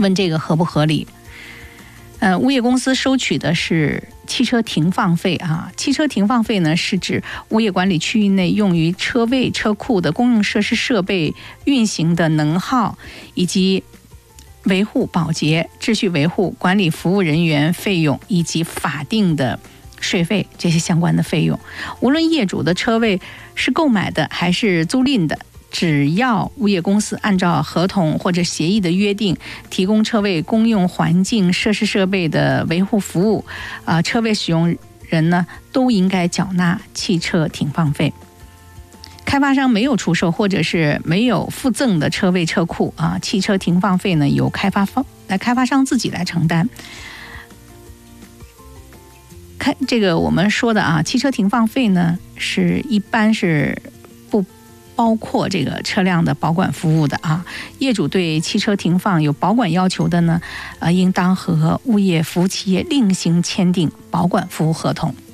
问这个合不合理？物业公司收取的是汽车停放费啊。汽车停放费呢，是指物业管理区域内用于车位、车库的公用设施设备运行的能耗，以及维护保洁、秩序维护、管理服务人员费用以及法定的税费这些相关的费用。无论业主的车位是购买的还是租赁的，只要物业公司按照合同或者协议的约定，提供车位公用环境设施设备的维护服务，车位使用人呢都应该缴纳汽车停放费。开发商没有出售或者是没有附赠的车位车库啊，汽车停放费呢由开发商自己来承担。这个我们说的啊，汽车停放费呢一般是不包括这个车辆的保管服务的啊。业主对汽车停放有保管要求的呢，应当和物业服务企业另行签订保管服务合同。